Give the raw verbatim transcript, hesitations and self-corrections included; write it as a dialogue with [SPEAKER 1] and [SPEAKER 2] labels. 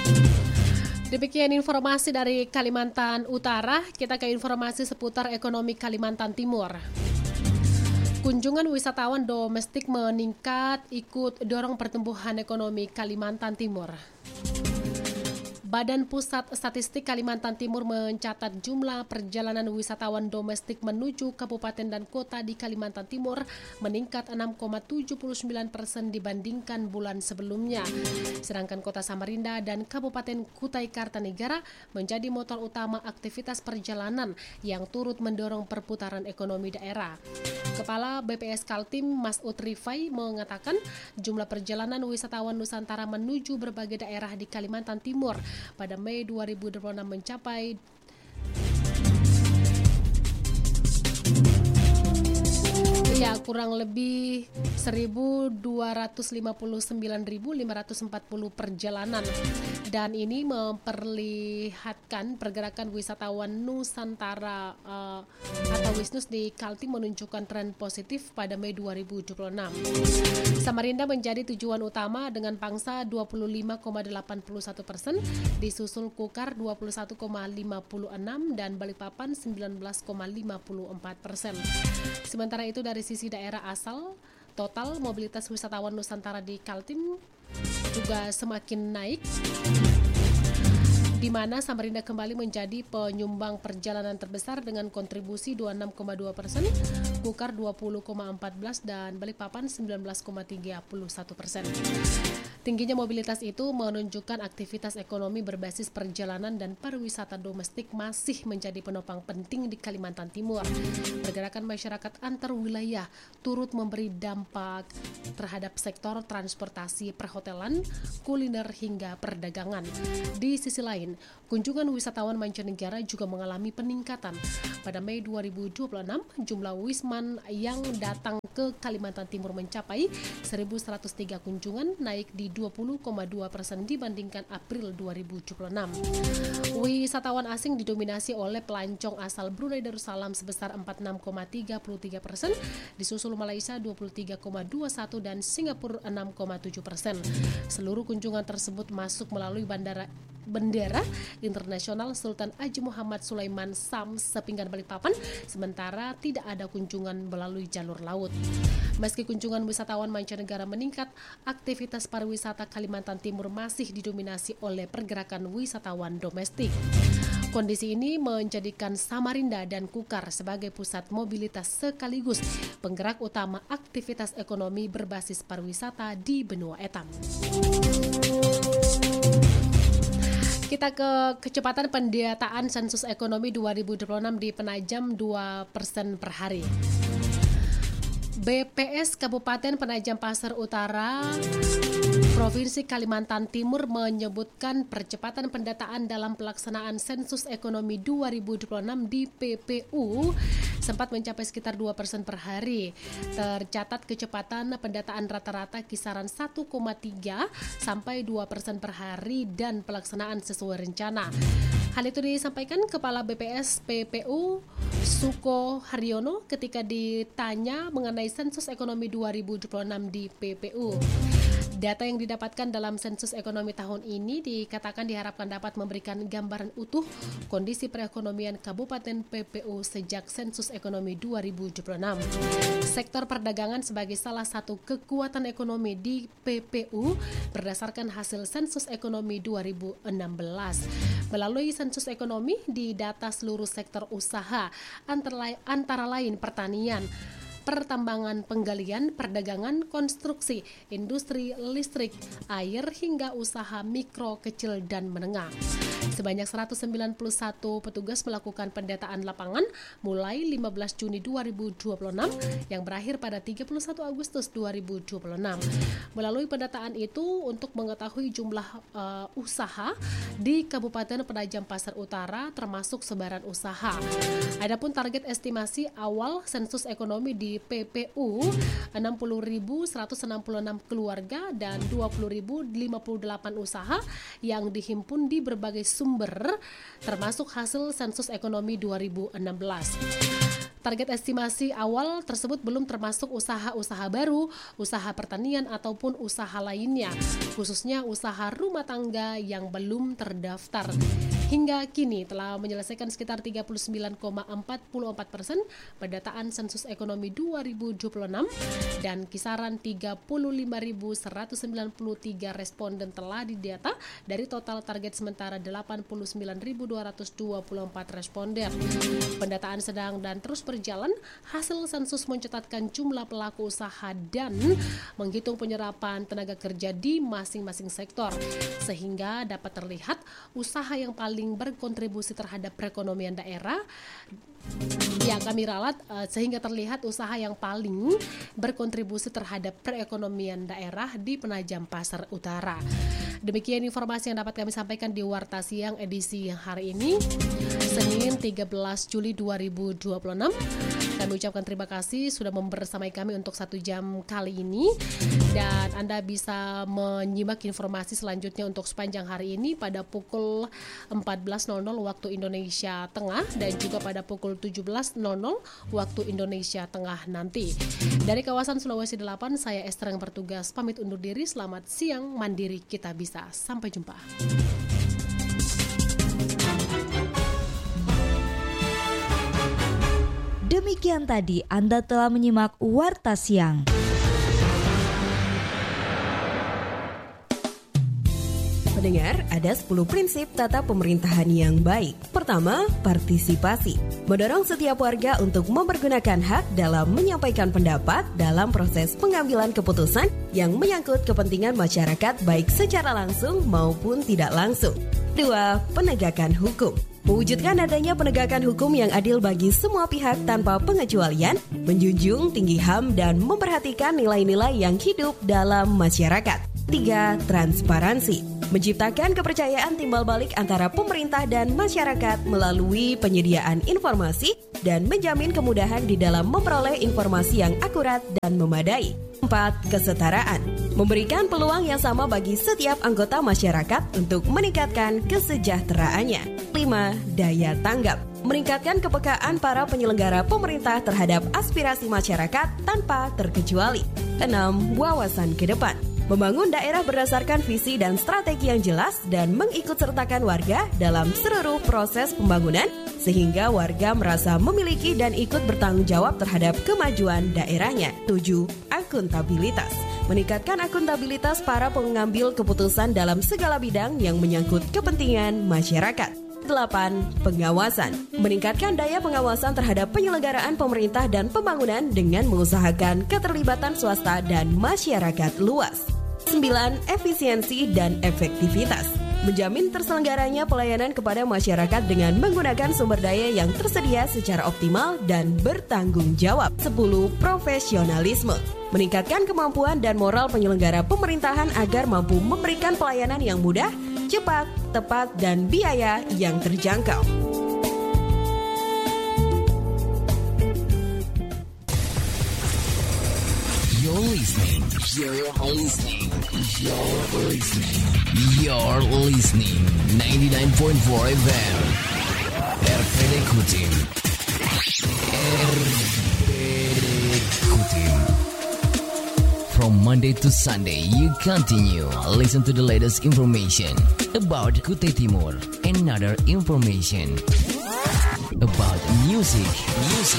[SPEAKER 1] Demikian informasi dari Kalimantan Utara, kita ke informasi seputar ekonomi Kalimantan Timur. Kunjungan wisatawan domestik meningkat ikut dorong pertumbuhan ekonomi Kalimantan Timur. Badan Pusat Statistik Kalimantan Timur mencatat jumlah perjalanan wisatawan domestik menuju kabupaten dan kota di Kalimantan Timur meningkat enam koma tujuh sembilan persen dibandingkan bulan sebelumnya. Sedangkan kota Samarinda dan Kabupaten Kutai Kartanegara menjadi motor utama aktivitas perjalanan yang turut mendorong perputaran ekonomi daerah. Kepala B P S Kaltim Masud Rifai mengatakan jumlah perjalanan wisatawan Nusantara menuju berbagai daerah di Kalimantan Timur pada Mei dua ribu dua puluh enam mencapai ya kurang lebih seribu dua ratus lima puluh sembilan ribu lima ratus empat puluh perjalanan, dan ini memperlihatkan pergerakan wisatawan Nusantara uh, atau Wisnus di Kaltim menunjukkan tren positif pada Mei dua ribu dua puluh enam. Samarinda menjadi tujuan utama dengan pangsa dua puluh lima koma delapan satu persen, disusul Kukar dua puluh satu koma lima enam dan Balikpapan sembilan belas koma lima empat persen. Sementara itu dari sisi daerah asal, total mobilitas wisatawan Nusantara di Kaltim juga semakin naik, di mana Samarinda kembali menjadi penyumbang perjalanan terbesar dengan kontribusi dua puluh enam koma dua persen, Kukar dua puluh koma empat belas dan Balikpapan sembilan belas koma tiga satu persen. Tingginya mobilitas itu menunjukkan aktivitas ekonomi berbasis perjalanan dan pariwisata domestik masih menjadi penopang penting di Kalimantan Timur. Pergerakan masyarakat antar wilayah turut memberi dampak terhadap sektor transportasi, perhotelan, kuliner hingga perdagangan. Di sisi lain, kunjungan wisatawan mancanegara juga mengalami peningkatan. Pada Mei dua ribu dua puluh enam, jumlah wisman yang datang ke Kalimantan Timur mencapai seribu seratus tiga kunjungan, naik di dua puluh koma dua persen dibandingkan April dua ribu dua puluh enam. Wisatawan asing didominasi oleh pelancong asal Brunei Darussalam sebesar empat puluh enam koma tiga tiga persen, disusul Malaysia dua puluh tiga koma dua satu dan Singapura enam koma tujuh persen. Seluruh kunjungan tersebut masuk melalui bandara Bendera Internasional Sultan Haji Muhammad Sulaiman Sam Sepinggan Balikpapan, sementara tidak ada kunjungan melalui jalur laut. Meski kunjungan wisatawan mancanegara meningkat, aktivitas pariwisata Kalimantan Timur masih didominasi oleh pergerakan wisatawan domestik. Kondisi ini menjadikan Samarinda dan Kukar sebagai pusat mobilitas sekaligus penggerak utama aktivitas ekonomi berbasis pariwisata di benua Etam. Kita ke kecepatan pendataan sensus ekonomi dua ribu dua puluh enam di Penajam dua persen per hari. B P S Kabupaten Penajam Pasar Utara Provinsi Kalimantan Timur menyebutkan percepatan pendataan dalam pelaksanaan sensus ekonomi dua ribu dua puluh enam di P P U sempat mencapai sekitar dua persen per hari. Tercatat kecepatan pendataan rata-rata kisaran satu koma tiga sampai dua persen per hari dan pelaksanaan sesuai rencana. Hal itu disampaikan Kepala B P S P P U Suko Haryono ketika ditanya mengenai sensus ekonomi dua ribu dua puluh enam di P P U. Data yang didapatkan dalam sensus ekonomi tahun ini dikatakan diharapkan dapat memberikan gambaran utuh kondisi perekonomian Kabupaten P P U sejak sensus ekonomi dua ribu dua puluh enam. Sektor perdagangan sebagai salah satu kekuatan ekonomi di P P U berdasarkan hasil sensus ekonomi dua ribu enam belas. Melalui sensus ekonomi didata seluruh sektor usaha antara, antara lain pertanian, pertambangan, penggalian, perdagangan, konstruksi, industri listrik, air, hingga usaha mikro, kecil, dan menengah. Sebanyak seratus sembilan puluh satu petugas melakukan pendataan lapangan mulai lima belas Juni dua ribu dua puluh enam yang berakhir pada tiga puluh satu Agustus dua ribu dua puluh enam. Melalui pendataan itu untuk mengetahui jumlah uh, usaha di Kabupaten Penajam Pasar Utara termasuk sebaran usaha. Adapun target estimasi awal sensus ekonomi di P P U enam puluh ribu seratus enam puluh enam keluarga dan dua puluh ribu lima puluh delapan usaha yang dihimpun di berbagai sumber termasuk hasil sensus ekonomi dua ribu enam belas. Target estimasi awal tersebut belum termasuk usaha-usaha baru, usaha pertanian ataupun usaha lainnya, khususnya usaha rumah tangga yang belum terdaftar. Hingga kini telah menyelesaikan sekitar tiga puluh sembilan koma empat empat persen pendataan sensus ekonomi dua ribu dua puluh enam dan kisaran tiga puluh lima ribu seratus sembilan puluh tiga responden telah didata dari total target sementara delapan puluh sembilan ribu dua ratus dua puluh empat responden. Pendataan sedang dan terus berjalan. Hasil sensus mencatatkan jumlah pelaku usaha dan menghitung penyerapan tenaga kerja di masing-masing sektor, sehingga dapat terlihat usaha yang paling berkontribusi terhadap perekonomian daerah yang kami ralat, uh, sehingga terlihat usaha yang paling berkontribusi terhadap perekonomian daerah di Penajam Pasar Utara. Demikian informasi yang dapat kami sampaikan di Warta Siang edisi hari ini, Senin tiga belas Juli dua ribu dua puluh enam. Kami ucapkan terima kasih sudah membersamai kami untuk satu jam kali ini, dan Anda bisa menyimak informasi selanjutnya untuk sepanjang hari ini pada pukul empat belas waktu Indonesia Tengah dan juga pada pukul tujuh belas waktu Indonesia Tengah nanti. Dari kawasan Sulawesi delapan, saya Esther yang bertugas pamit undur diri. Selamat siang, mandiri kita bisa. Sampai jumpa.
[SPEAKER 2] Demikian tadi Anda telah menyimak Warta Siang.
[SPEAKER 3] Pendengar, ada sepuluh prinsip tata pemerintahan yang baik. Pertama, partisipasi. Mendorong setiap warga untuk mempergunakan hak dalam menyampaikan pendapat dalam proses pengambilan keputusan yang menyangkut kepentingan masyarakat baik secara langsung maupun tidak langsung. Dua, penegakan hukum. Mewujudkan adanya penegakan hukum yang adil bagi semua pihak tanpa pengecualian, menjunjung tinggi H A M dan memperhatikan nilai-nilai yang hidup dalam masyarakat. Tiga, transparansi. Menciptakan kepercayaan timbal balik antara pemerintah dan masyarakat melalui penyediaan informasi dan menjamin kemudahan di dalam memperoleh informasi yang akurat dan memadai. Empat, kesetaraan. Memberikan peluang yang sama bagi setiap anggota masyarakat untuk meningkatkan kesejahteraannya. Lima, daya tanggap. Meningkatkan kepekaan para penyelenggara pemerintah terhadap aspirasi masyarakat tanpa terkecuali. Enam, wawasan ke depan. Membangun daerah berdasarkan visi dan strategi yang jelas dan mengikutsertakan warga dalam seluruh proses pembangunan sehingga warga merasa memiliki dan ikut bertanggung jawab terhadap kemajuan daerahnya. Tujuh, akuntabilitas. Meningkatkan akuntabilitas para pengambil keputusan dalam segala bidang yang menyangkut kepentingan masyarakat. Delapan, pengawasan. Meningkatkan daya pengawasan terhadap penyelenggaraan pemerintah dan pembangunan dengan mengusahakan keterlibatan swasta dan masyarakat luas. Sembilan, efisiensi dan efektivitas. Menjamin terselenggaranya pelayanan kepada masyarakat dengan menggunakan sumber daya yang tersedia secara optimal dan bertanggung jawab. Sepuluh, profesionalisme. Meningkatkan kemampuan dan moral penyelenggara pemerintahan agar mampu memberikan pelayanan yang mudah, cepat, tepat, dan biaya yang terjangkau.
[SPEAKER 4] You're listening. You're listening. You're listening. You're listening. ninety-nine point four F M. R P D Kutim. R P D Kutim. From Monday to Sunday, you continue listen to the latest information about Kutai Timur and other information about music, music.